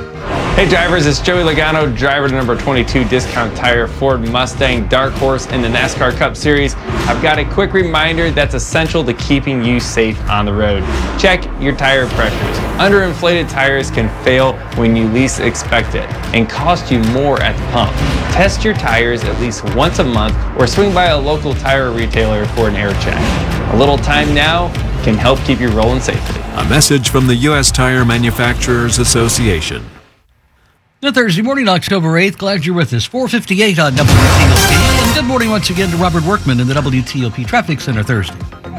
Hey drivers, it's Joey Logano, driver to number twenty-two Discount Tire Ford Mustang Dark Horse in the NASCAR Cup Series. I've got a quick reminder that's essential to keeping you safe on the road. Check your tire pressures. Underinflated tires can fail when you least expect it and cost you more at the pump. Test your tires at least once a month or swing by a local tire retailer for an air check. A little time now can help keep you rolling safely. A message from the U S Tire Manufacturers Association. Good Thursday morning, October eighth. Glad you're with us. four fifty-eight on W T O P. And good morning once again to Robert Workman in the W T O P Traffic Center Thursday.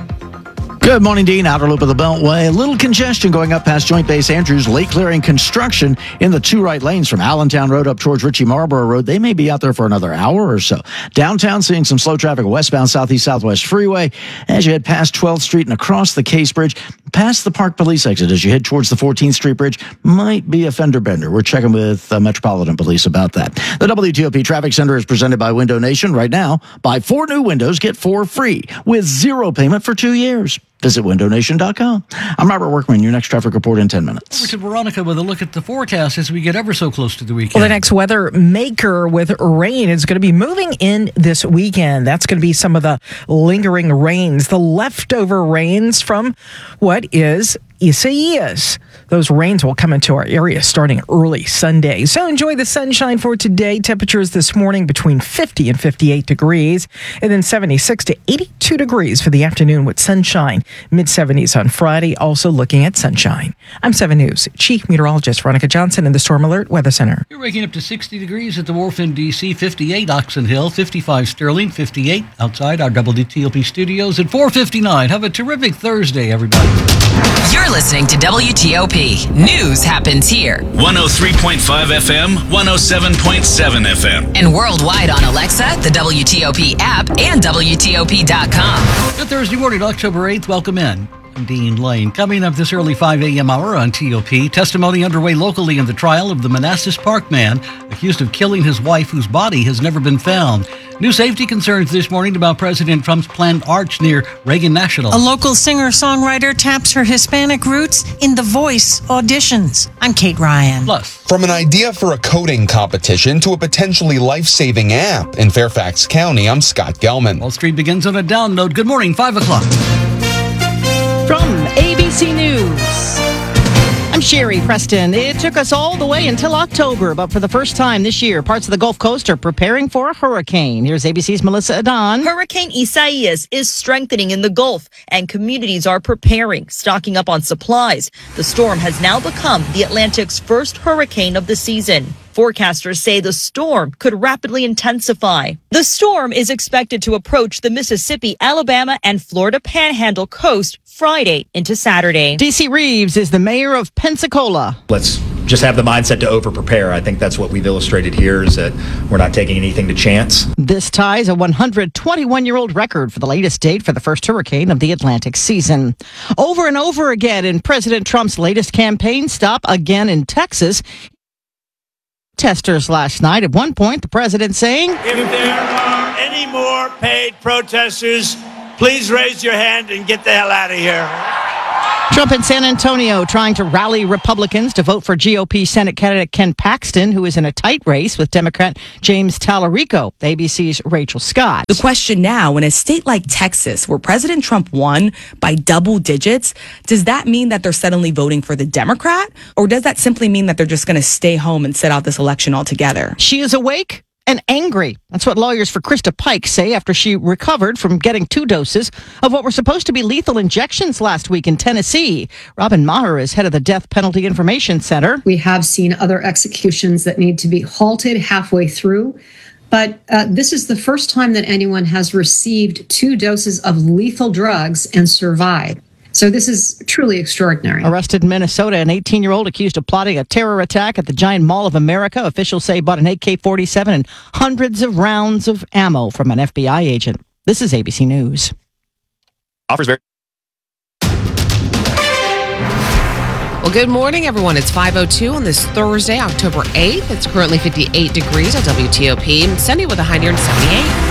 Good morning, Dean. Outer loop of the Beltway. A little congestion going up past Joint Base Andrews. Late clearing construction in the two right lanes from Allentown Road up towards Ritchie Marlboro Road. They may be out there for another hour or so. Downtown, seeing some slow traffic westbound Southeast Southwest Freeway as you head past twelfth Street and across the Case Bridge. Past the Park Police exit as you head towards the fourteenth Street Bridge. Might be a fender bender. We're checking with uh, Metropolitan Police about that. The W T O P Traffic Center is presented by Window Nation. Right now, buy four new windows, get four free with zero payment for two years. Visit window nation dot com. I'm Robert Workman, your next traffic report in ten minutes. Over to Veronica with a look at the forecast as we get ever so close to the weekend. Well, the next weather maker with rain is going to be moving in this weekend. That's going to be some of the lingering rains, the leftover rains from what is Isaias. Those rains will come into our area starting early Sunday. So enjoy the sunshine for today. Temperatures this morning between fifty and fifty-eight degrees, and then seventy-six to eighty-two degrees for the afternoon with sunshine. mid seventies on Friday, also looking at sunshine. I'm seven News Chief Meteorologist Veronica Johnson in the Storm Alert Weather Center. You're waking up to sixty degrees at the Wharf in D C, fifty-eight Oxon Hill, fifty-five Sterling, fifty-eight outside our W T O P studios at four fifty-nine. Have a terrific Thursday, everybody. You're listening to W T O P. News happens here. one oh three point five F M, one oh seven point seven F M. And worldwide on Alexa, the W T O P app, and W T O P dot com. Good Thursday morning, October eighth. Welcome in. I'm Dean Lane. Coming up this early five a.m. hour on T O P, testimony underway locally in the trial of the Manassas Park man accused of killing his wife whose body has never been found. New safety concerns this morning about President Trump's planned arch near Reagan National. A local singer-songwriter taps her Hispanic roots in The Voice auditions. I'm Kate Ryan. Plus, from an idea for a coding competition to a potentially life-saving app in Fairfax County, I'm Scott Gelman. Wall Street begins on a down note. Good morning, five o'clock. From A B C News, I'm Sherry Preston. It took us all the way until October, but for the first time this year, parts of the Gulf Coast are preparing for a hurricane. Here's A B C's Melissa Adon. Hurricane Isaias is strengthening in the Gulf, and communities are preparing, stocking up on supplies. The storm has now become the Atlantic's first hurricane of the season. Forecasters say the storm could rapidly intensify. The storm is expected to approach the Mississippi, Alabama, and Florida Panhandle coast Friday into Saturday. D C Reeves is the mayor of Pensacola. Let's just have the mindset to over-prepare. I think that's what we've illustrated here, is that we're not taking anything to chance. This ties a one hundred twenty-one-year-old record for the latest date for the first hurricane of the Atlantic season. Over and over again in President Trump's latest campaign stop, again in Texas, protesters last night. At one point, the president saying, "If there are any more paid protesters, please raise your hand and get the hell out of here." Trump in San Antonio trying to rally Republicans to vote for G O P Senate candidate Ken Paxton, who is in a tight race with Democrat James Tallarico. A B C's Rachel Scott. The question now, in a state like Texas, where President Trump won by double digits, does that mean that they're suddenly voting for the Democrat? Or does that simply mean that they're just going to stay home and sit out this election altogether? She is awake and angry. That's what lawyers for Krista Pike say after she recovered from getting two doses of what were supposed to be lethal injections last week in Tennessee. Robin Maher is head of the Death Penalty Information Center. We have seen other executions that need to be halted halfway through. But uh, this is the first time that anyone has received two doses of lethal drugs and survived. So this is truly extraordinary. Arrested in Minnesota, an eighteen-year-old accused of plotting a terror attack at the Giant Mall of America. Officials say bought an A K forty-seven and hundreds of rounds of ammo from an F B I agent. This is A B C News. Offers very. Well, good morning, everyone. It's five oh two on this Thursday, October eighth. It's currently fifty-eight degrees at W T O P. Sunny with a high near seventy-eight.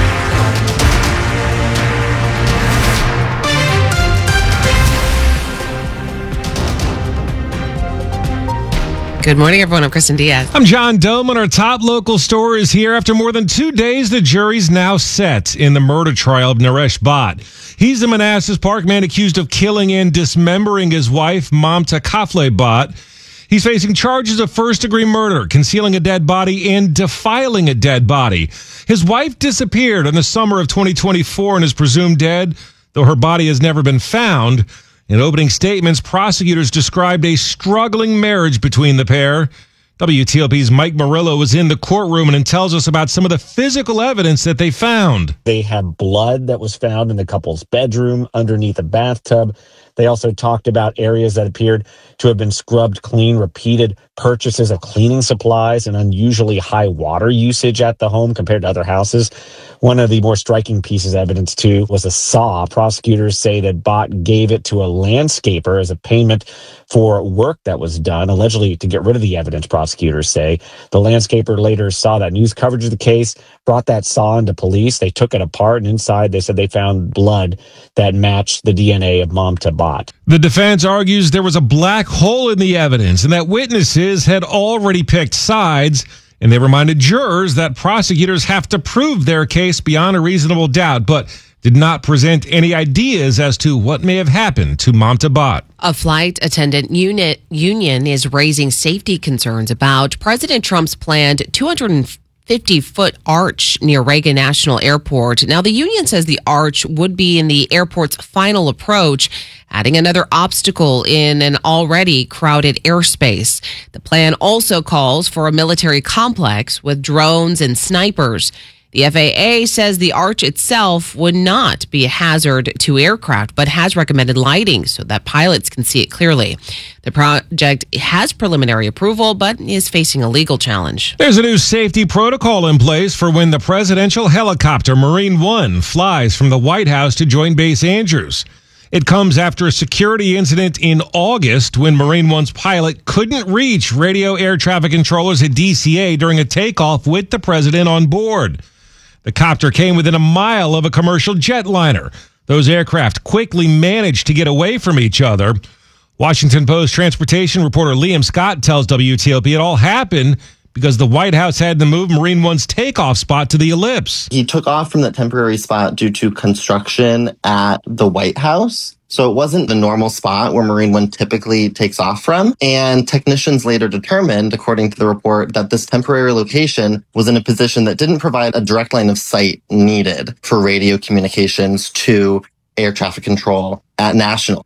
Good morning, everyone. I'm Kristen Diaz. I'm John Doman. Our top local story is here. After more than two days, the jury's now set in the murder trial of Naresh Bhatt. He's the Manassas Park man accused of killing and dismembering his wife, Mamta Kafle Bhatt. He's facing charges of first-degree murder, concealing a dead body, and defiling a dead body. His wife disappeared in the summer of twenty twenty-four and is presumed dead, though her body has never been found. In opening statements, prosecutors described a struggling marriage between the pair. W T O P's Mike Murillo was in the courtroom and tells us about some of the physical evidence that they found. They had blood that was found in the couple's bedroom underneath a bathtub. They also talked about areas that appeared to have been scrubbed clean, repeated purchases of cleaning supplies, and unusually high water usage at the home compared to other houses. One of the more striking pieces of evidence, too, was a saw. Prosecutors say that Bhatt gave it to a landscaper as a payment for work that was done, allegedly to get rid of the evidence, prosecutors say. The landscaper later saw that news coverage of the case, brought that saw into police. They took it apart, and inside they said they found blood that matched the D N A of Mamta Bhatt. The defense argues there was a black hole in the evidence and that witnesses had already picked sides, and they reminded jurors that prosecutors have to prove their case beyond a reasonable doubt, but did not present any ideas as to what may have happened to Mamta Bhatt. A flight attendant unit union is raising safety concerns about President Trump's planned two hundred fifty foot arch near Reagan National Airport. Now, the union says the arch would be in the airport's final approach, adding another obstacle in an already crowded airspace. The plan also calls for a military complex with drones and snipers. The F A A says the arch itself would not be a hazard to aircraft, but has recommended lighting so that pilots can see it clearly. The project has preliminary approval, but is facing a legal challenge. There's a new safety protocol in place for when the presidential helicopter Marine One flies from the White House to Joint Base Andrews. It comes after a security incident in August when Marine One's pilot couldn't reach radio air traffic controllers at D C A during a takeoff with the president on board. The copter came within a mile of a commercial jetliner. Those aircraft quickly managed to get away from each other. Washington Post transportation reporter Liam Scott tells W T O P it all happened because the White House had to move Marine One's takeoff spot to the ellipse. He took off from that temporary spot due to construction at the White House. So it wasn't the normal spot where Marine One typically takes off from. And technicians later determined, according to the report, that this temporary location was in a position that didn't provide a direct line of sight needed for radio communications to air traffic control at National.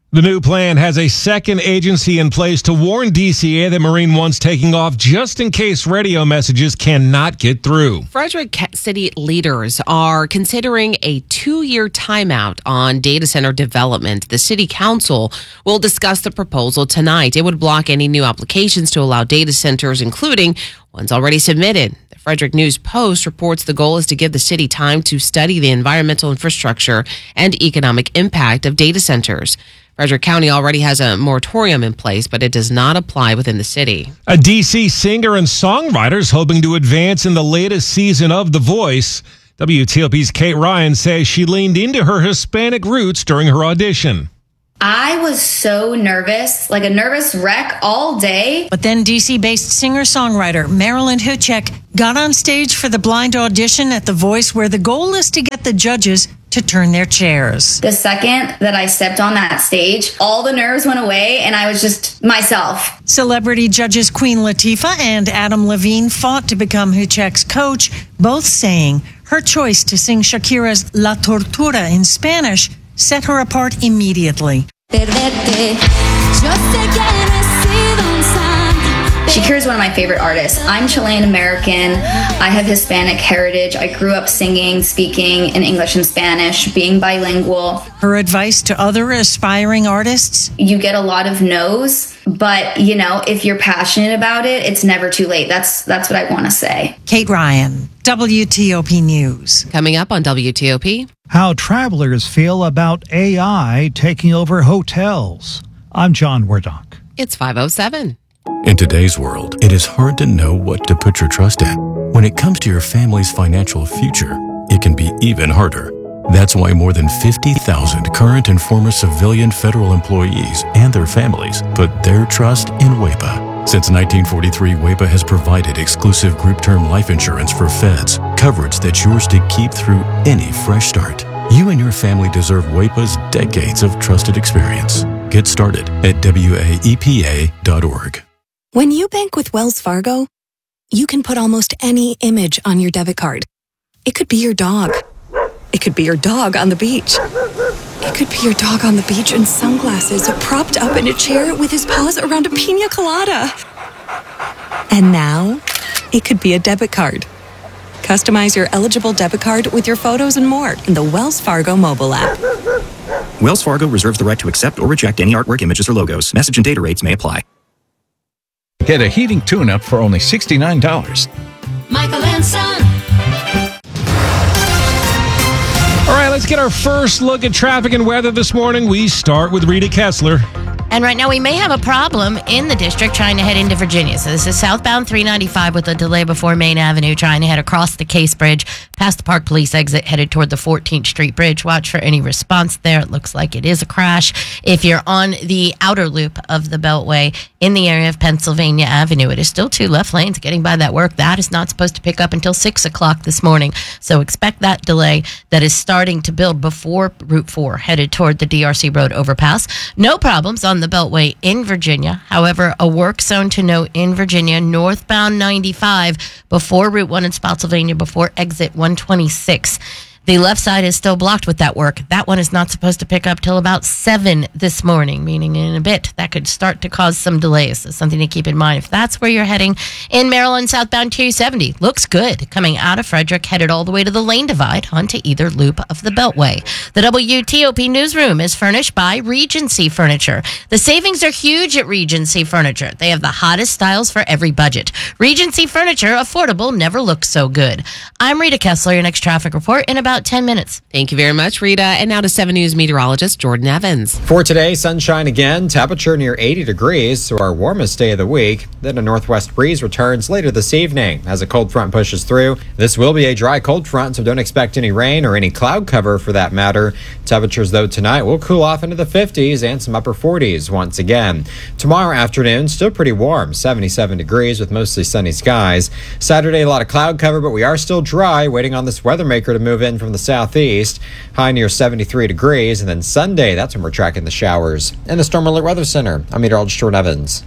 The new plan has a second agency in place to warn D C A that Marine One's taking off just in case radio messages cannot get through. Frederick City leaders are considering a two-year timeout on data center development. The city council will discuss the proposal tonight. It would block any new applications to allow data centers, including ones already submitted. The Frederick News Post reports the goal is to give the city time to study the environmental infrastructure and economic impact of data centers. Frederick County already has a moratorium in place, but it does not apply within the city. A D C singer and songwriter is hoping to advance in the latest season of The Voice. W T O P's Kate Ryan says she leaned into her Hispanic roots during her audition. I was so nervous, like a nervous wreck all day. But then D C-based singer-songwriter Marilyn Huchek got on stage for the blind audition at The Voice, where the goal is to get the judges to turn their chairs. The second that I stepped on that stage, all the nerves went away and I was just myself. Celebrity judges Queen Latifah and Adam Levine fought to become Huchek's coach, both saying her choice to sing Shakira's La Tortura in Spanish set her apart immediately. Shakira is one of my favorite artists. I'm Chilean American. I have Hispanic heritage. I grew up singing, speaking in English and Spanish, being bilingual. Her advice to other aspiring artists? You get a lot of no's, but you know, if you're passionate about it, it's never too late. That's that's what I want to say. Kate Ryan, W T O P News. Coming up on W T O P. How travelers feel about A I taking over hotels. I'm John Wardock. It's five oh seven. In today's world, it is hard to know what to put your trust in. When it comes to your family's financial future, it can be even harder. That's why more than fifty thousand current and former civilian federal employees and their families put their trust in W E P A. Since nineteen forty-three, W E P A has provided exclusive group term life insurance for feds, coverage that's yours to keep through any fresh start. You and your family deserve W E P A's decades of trusted experience. Get started at W A E P A dot org. When you bank with Wells Fargo, you can put almost any image on your debit card. It could be your dog. It could be your dog on the beach. It could be your dog on the beach in sunglasses, propped up in a chair with his paws around a pina colada. And now, it could be a debit card. Customize your eligible debit card with your photos and more in the Wells Fargo mobile app. Wells Fargo reserves the right to accept or reject any artwork, images, or logos. Message and data rates may apply. Get a heating tune-up for only sixty-nine dollars. Michael and Son. All right, let's get our first look at traffic and weather this morning. We start with Rita Kessler. And right now we may have a problem in the district trying to head into Virginia. So this is southbound three ninety-five with a delay before Main Avenue, trying to head across the Case Bridge, past the Park Police exit, headed toward the fourteenth Street Bridge. Watch for any response there. It looks like it is a crash. If you're on the outer loop of the Beltway in the area of Pennsylvania Avenue, it is still two left lanes getting by that work. That is not supposed to pick up until six o'clock this morning. So expect that delay that is starting to build before Route four, headed toward the D R C Road overpass. No problems on the Beltway in Virginia. However, a work zone to note in Virginia, northbound ninety-five before Route one in Spotsylvania, before exit one twenty-six. The left side is still blocked with that work. That one is not supposed to pick up till about seven this morning, meaning in a bit that could start to cause some delays. So something to keep in mind. If that's where you're heading in Maryland, southbound two seventy looks good. Coming out of Frederick, headed all the way to the lane divide onto either loop of the Beltway. The W T O P newsroom is furnished by Regency Furniture. The savings are huge at Regency Furniture. They have the hottest styles for every budget. Regency Furniture, affordable, never looks so good. I'm Rita Kessler, your next traffic report in about ten minutes. Thank you very much, Rita. And now to seven News meteorologist Jordan Evans. For today, sunshine again, temperature near eighty degrees, so our warmest day of the week. Then a northwest breeze returns later this evening as a cold front pushes through. This will be a dry cold front, so don't expect any rain or any cloud cover for that matter. Temperatures, though, tonight will cool off into the fifties and some upper forties once again. Tomorrow afternoon, still pretty warm, seventy-seven degrees with mostly sunny skies. Saturday, a lot of cloud cover, but we are still dry, waiting on this weather maker to move in from the southeast, high near seventy-three degrees, and then Sunday, that's when we're tracking the showers. In the Storm Alert Weather Center, I'm meteorologist Jordan Evans.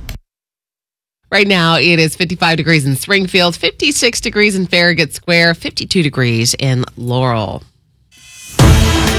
Right now, it is fifty-five degrees in Springfield, fifty-six degrees in Farragut Square, fifty-two degrees in Laurel.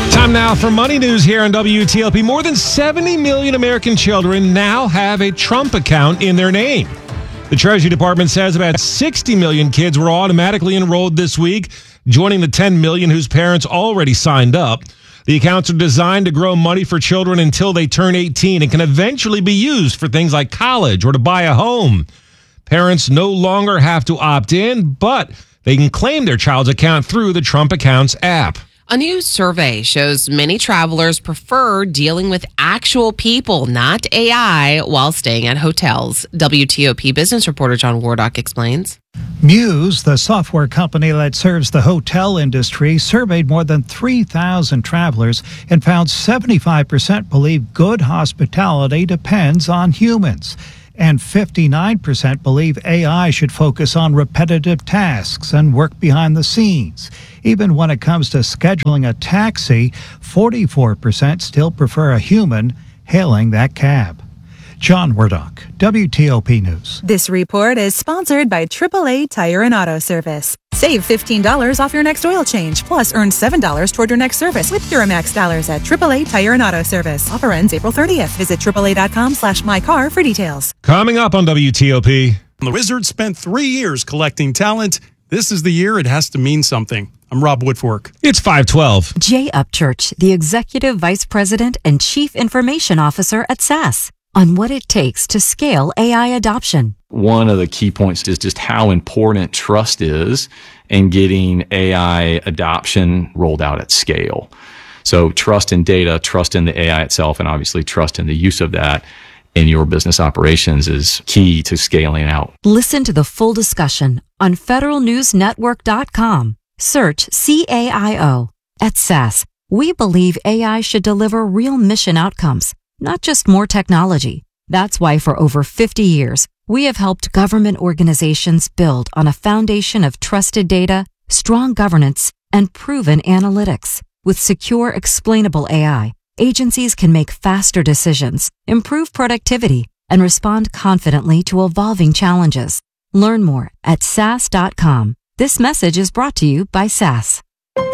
Time now for Money News here on W T L P. More than seventy million American children now have a Trump account in their name. The Treasury Department says about sixty million kids were automatically enrolled this week, joining the ten million whose parents already signed up. The accounts are designed to grow money for children until they turn eighteen and can eventually be used for things like college or to buy a home. Parents no longer have to opt in, but they can claim their child's account through the Trump Accounts app. A new survey shows many travelers prefer dealing with actual people, not A I, while staying at hotels. W T O P business reporter John Wardock explains. Muse, the software company that serves the hotel industry, surveyed more than three thousand travelers and found seventy-five percent believe good hospitality depends on humans. And fifty-nine percent believe A I should focus on repetitive tasks and work behind the scenes. Even when it comes to scheduling a taxi, forty-four percent still prefer a human hailing that cab. John Wardock, W T O P News. This report is sponsored by triple A Tire and Auto Service. Save fifteen dollars off your next oil change, plus earn seven dollars toward your next service with Duramax dollars at triple A Tire and Auto Service. Offer ends April thirtieth. Visit triple A dot com slash my car for details. Coming up on W T O P. The Wizards spent three years collecting talent. This is the year it has to mean something. I'm Rob Woodfork. It's five twelve. Jay Upchurch, the Executive Vice President and Chief Information Officer at S A S, on what it takes to scale A I adoption. One of the key points is just how important trust is in getting A I adoption rolled out at scale. So trust in data, trust in the A I itself, and obviously trust in the use of that in your business operations is key to scaling out. Listen to the full discussion on federal news network dot com. Search C A I O. At S A S, we believe A I should deliver real mission outcomes, not just more technology. That's why for over fifty years, we have helped government organizations build on a foundation of trusted data, strong governance, and proven analytics. With secure, explainable A I, agencies can make faster decisions, improve productivity, and respond confidently to evolving challenges. Learn more at S A S dot com. This message is brought to you by S A S.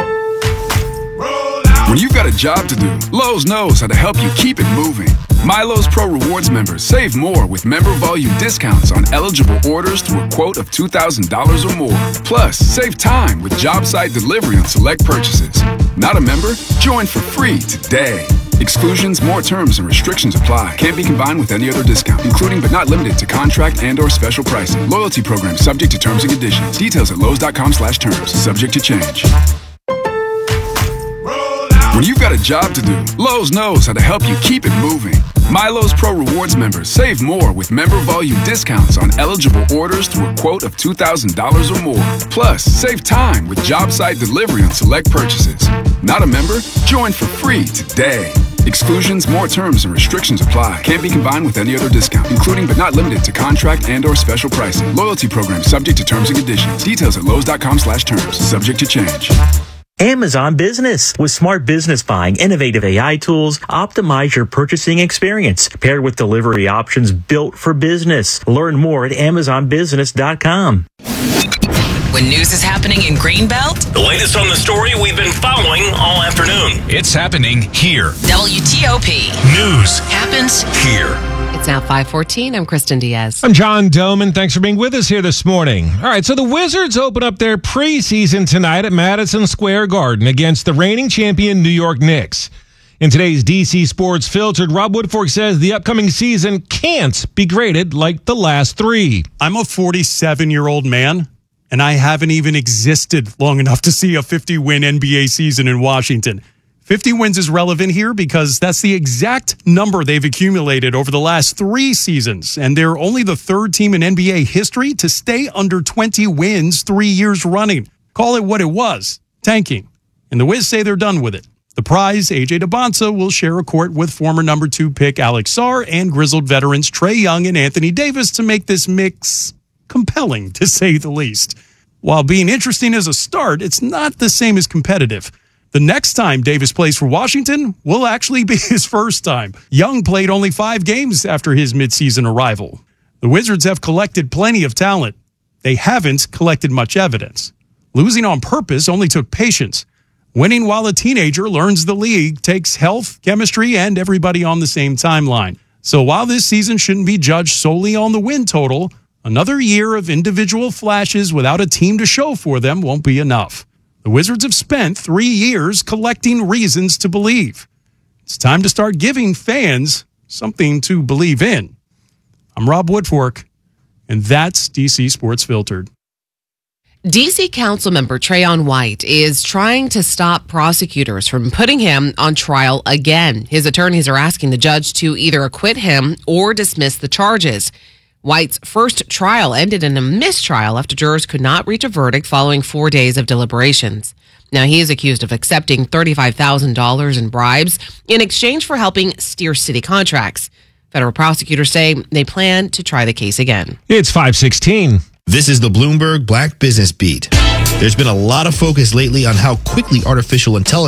When you've got a job to do, Lowe's knows how to help you keep it moving. MyLowe's Pro Rewards members save more with member volume discounts on eligible orders through a quote of two thousand dollars or more. Plus, save time with job site delivery on select purchases. Not a member? Join for free today. Exclusions, more terms, and restrictions apply. Can't be combined with any other discount, including but not limited to contract and or special pricing. Loyalty program subject to terms and conditions. Details at lowes dot com slash terms. Subject to change. When you've got a job to do, Lowe's knows how to help you keep it moving. MyLowe's Pro Rewards members save more with member volume discounts on eligible orders through a quote of two thousand dollars or more. Plus, save time with job site delivery on select purchases. Not a member? Join for free today. Exclusions, more terms, and restrictions apply. Can't be combined with any other discount, including but not limited to contract and or special pricing. Loyalty program subject to terms and conditions. Details at lowes dot com slash terms. Subject to change. Amazon Business. With smart business buying, innovative A I tools, optimize your purchasing experience, paired with delivery options built for business. Learn more at amazon business dot com. When news is happening in Greenbelt, the latest on the story we've been following all afternoon. It's happening here. W T O P. News happens here. It's now five fourteen. I'm Kristen Diaz. I'm John Doman. Thanks for being with us here this morning. All right, so the Wizards open up their preseason tonight at Madison Square Garden against the reigning champion New York Knicks. In today's D C Sports Filtered, Rob Woodfork says the upcoming season can't be graded like the last three. I'm a forty-seven-year-old man, and I haven't even existed long enough to see a fifty-win N B A season in Washington. fifty wins is relevant here because that's the exact number they've accumulated over the last three seasons, and they're only the third team in N B A history to stay under twenty wins three years running. Call it what it was, tanking. And the Wiz say they're done with it. The prize, A J DeBonsa, will share a court with former number two pick Alex Sarr and grizzled veterans Trae Young and Anthony Davis to make this mix compelling, to say the least. While being interesting as a start, it's not the same as competitive. The next time Davis plays for Washington will actually be his first time. Young played only five games after his midseason arrival. The Wizards have collected plenty of talent. They haven't collected much evidence. Losing on purpose only took patience. Winning while a teenager learns the league takes health, chemistry, and everybody on the same timeline. So while this season shouldn't be judged solely on the win total, another year of individual flashes without a team to show for them won't be enough. The Wizards have spent three years collecting reasons to believe. It's time to start giving fans something to believe in. I'm Rob Woodfork, and that's D C Sports Filtered. D C Councilmember Trayon White is trying to stop prosecutors from putting him on trial again. His attorneys are asking the judge to either acquit him or dismiss the charges. White's first trial ended in a mistrial after jurors could not reach a verdict following four days of deliberations. Now, he is accused of accepting thirty-five thousand dollars in bribes in exchange for helping steer city contracts. Federal prosecutors say they plan to try the case again. It's five sixteen. This is the Bloomberg Black Business Beat. There's been a lot of focus lately on how quickly artificial intelligence